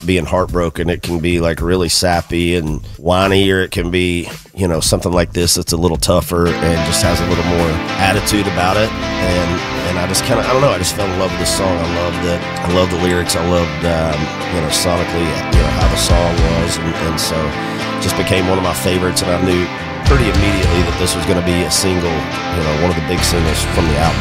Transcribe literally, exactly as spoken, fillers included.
being heartbroken. It can be like really sappy and whiny, or it can be, you know, something like this that's a little tougher and just has a little more attitude about it. And and I just kind of, I don't know, I just fell in love with this song. I loved it. I loved the lyrics. I loved, um, you know, sonically, you know, how the song was. And, and so it just became one of my favorites. And I knew pretty immediately that this was going to be a single, you know, one of the big singles from the album.